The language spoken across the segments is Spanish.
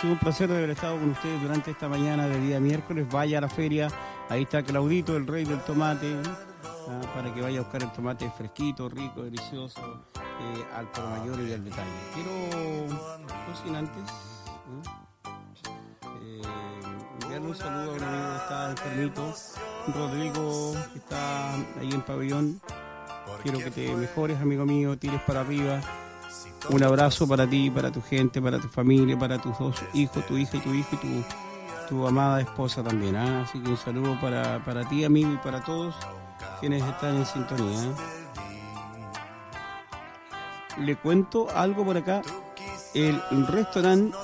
sido un placer de haber estado con ustedes durante esta mañana de día miércoles. Vaya a la feria, ahí está Claudito, el rey del tomate, para que vaya a buscar el tomate fresquito, rico, delicioso, al por mayor y al detalle. Quiero, no sin antes, enviarle un saludo a un amigo que está enfermito, Rodrigo, que está ahí en Pabellón. Quiero que te mejores, amigo mío, tires para arriba. Un abrazo para ti, para tu gente, para tu familia, para tus dos hijos, tu hija y tu hijo y tu amada esposa también. Así que un saludo para ti, amigo, y para todos quienes están en sintonía. Le cuento algo por acá. El restaurante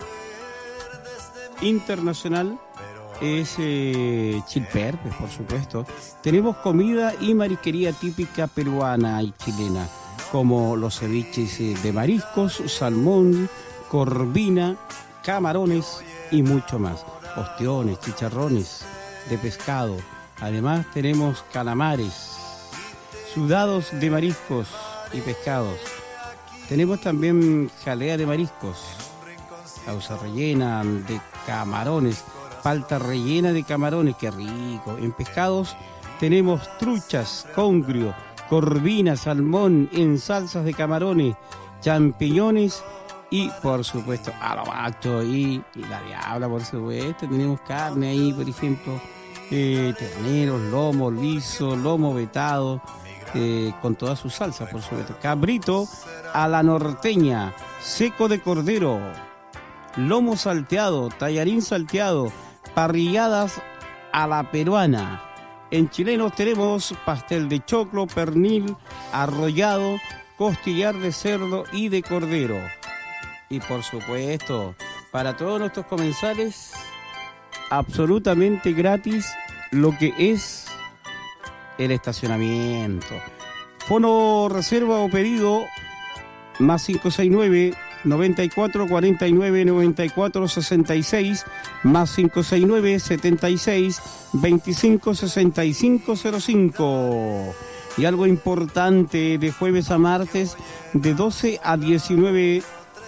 internacional es Chilper, pues, por supuesto. Tenemos comida y marisquería típica peruana y chilena, como los ceviches de mariscos, salmón, corvina, camarones y mucho más. Ostiones, chicharrones de pescado. Además tenemos calamares, sudados de mariscos y pescados. Tenemos también jalea de mariscos, causa rellena de camarones, palta rellena de camarones, qué rico. En pescados tenemos truchas, congrio, corvina, salmón, en salsas de camarones, champiñones y, por supuesto, alobacho y la diabla, por supuesto. Tenemos carne ahí, por ejemplo, terneros, lomo liso, lomo vetado, con todas sus salsas, por supuesto. Cabrito a la norteña, seco de cordero, lomo salteado, tallarín salteado, parrilladas a la peruana. En chilenos tenemos pastel de choclo, pernil, arrollado, costillar de cerdo y de cordero. Y por supuesto, para todos nuestros comensales, absolutamente gratis lo que es el estacionamiento. Fono reserva o pedido más 569 94 49 94 66 más 569 76 25 65 05. Y algo importante, de jueves a martes de 12 a 19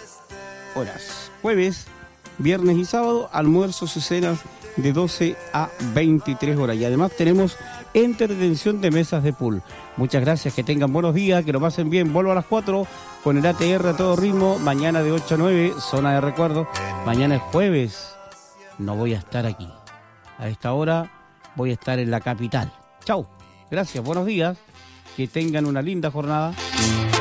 horas. Jueves, viernes y sábado, almuerzos y cenas de 12 a 23 horas. Y además tenemos entretención de mesas de pool. Muchas gracias, que tengan buenos días, que lo pasen bien. Vuelvo a las 4 con el ATR a todo ritmo. Mañana de 8 a 9, zona de recuerdo. Mañana es jueves, no voy a estar aquí. A esta hora voy a estar en la capital. Chau, gracias, buenos días, que tengan una linda jornada.